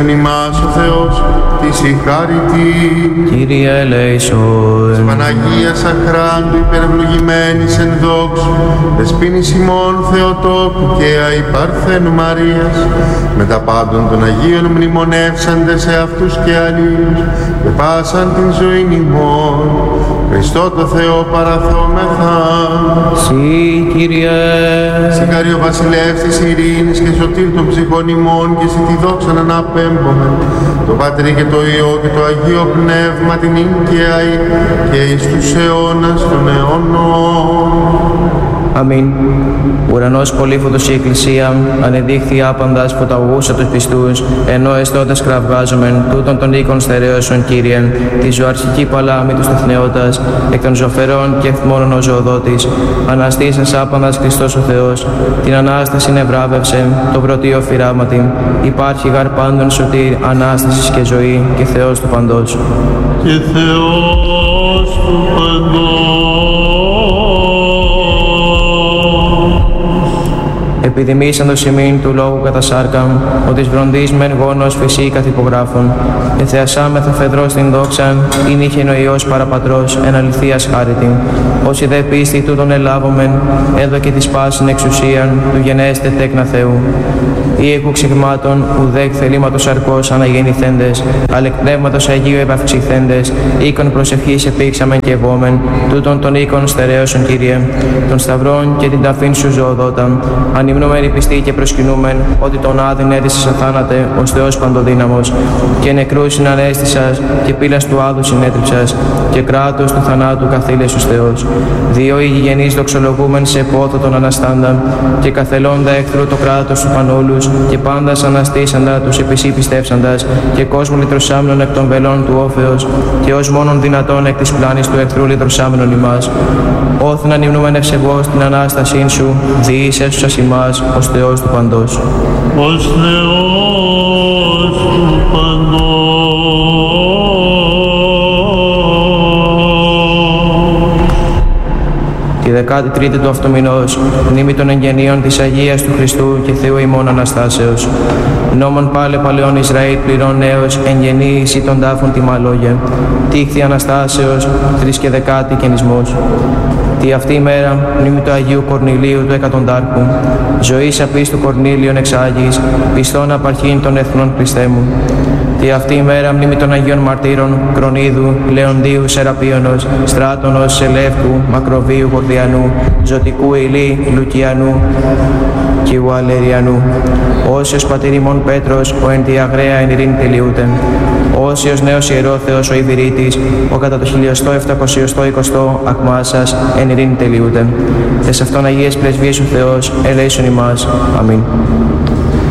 Ημάς ο Θεός της η χάρητη. Κύριε ελέησον. Της Παναγίας Αχράντου υπερευλογημένης εν δόξου, δεσποίνης ημών Θεοτόκου και αϊπαρθένου Μαρίας, με τα πάντων των Αγίων μνημονεύσαντες σε αυτούς και αλλήλους, και πάσαν την ζωήν ημών. Χριστό το Θεό παραθόμεθα. Συ, Κύριε. Συγχαρεί ο Βασιλεύς της ειρήνης και σωτήρ των ψυχών ημών, και εσύ τη δόξαν αναπέμπομεν, το Πατρί και το Υιό και το Αγίο Πνεύμα την ίγκαια και εις τους αιώνας των αιώνων. Αμήν. Ουρανός πολύφωτος η Εκκλησία, ανεδείχθη άπαντας φωταγούσα τους πιστούς, ενώ εστώτας κραυγάζομεν, τούτων των οίκων στερεώσεων, Κύριε, τη ζωαρχική παλάμη του τεθνεώτας, εκ των ζωφερών και εθμόνων ο ζωοδότης, αναστήσας άπαντας Χριστός ο Θεός, την Ανάσταση ευράβευσε, το πρωτείο φυράματι, υπάρχει γαρ πάντων σωτήρ, Ανάστασης και ζωή, και Θεός του παντός. Και Θεός του παντός. Επιδημήσαν το σημείν του λόγου κατά σάρκα, ότι βροντής μεν γόνος φυσί καθ' υπογράφων, και θεασάμεθα φεδρός την δόξα, ειν είχεν ο Υιός παραπατρός, εν αληθείας χάρητη. Όσοι δε πίστη τούτον ελάβομεν, έδωκε της πάσιν εξουσίαν, του γενέστε τέκνα Θεού. Ή εκ ξυγμάτων, ουδέκ θελήματος αρκός αναγεννηθέντες, αλλά εκ πνεύματος Αγίου επαυξηθέντες, οίκον προσευχής επήξαμεν και ευώμεν, τούτον των οίκων στερέωσον, Κύριε, των σταυρών και την ταφήν σου ζωοδόταν, ανυμνούμενοι πιστοί και προσκυνούμεν, ότι τον άδειν έδισες αθάνατε, ως Θεός παντοδύναμος, και νεκρούς συνανέστησας, και πύλας του άδου συνέτριψας, και κράτος του θανάτου καθήλεσους Θεός. Δύο ηγηγενείς δοξολογούμεν σε πόθο τον αναστάντα, και καθελώντα εχθρού το κράτος του πανούλους, και πάντας αναστήσαντα τους επισή πιστεύσαντας, και κόσμο λυτρωσάμενον εκ των βελών του όφεως, και ως μόνον δυνατόν εκ της πλάνης του εχθρού λυτρωσάμενον ημάς. Όθεν ανυμνούμεν ευσεβώς την Ανάστασήν σου, διείς έσουσας ημάς, ως Θεός του παντός. Ως Θεός του παντός. Τη 13η του αυτομηνός, μνήμη των εγγενείων της Αγίας του Χριστού και Θεού ημών Αναστάσεως. Νόμον πάλε παλαιών Ισραήλ πληρών νέος, εγγενή εις των τάφων τιμαλόγια. Τύχθη Αναστάσεως, 3 και 10 καινισμός. Τη αυτή ημέρα, μνήμη του Αγίου Κορνηλίου του Εκατοντάρχου, ζωής απίστου Κορνήλιον εξάγης, πιστών απαρχήν των εθνών Χριστέ μου. Τη αυτή ημέρα, μνήμη των Αγίων Μαρτύρων, Κρονίδου, Λεοντίου, Σεραπίωνος, Στράτωνος, Σελεύκου, Μακροβίου, Γορδιανού, Ζωτικού Ηλί, Λουκιανού και Ουαλεριανού. Όσιος πατήρ ημών Πέτρος, ο εν τη αγραία εν ειρήνη τελειούτεν. Όσιος νέος ιερόθεος ο Ιβηρίτης, ο κατά το 1720 ακμάσας εν ειρήνη τελειούτεν. Τες αυτόν Αγίες πρεσβείες ο Θεός, ελέησον ημάς. Αμήν.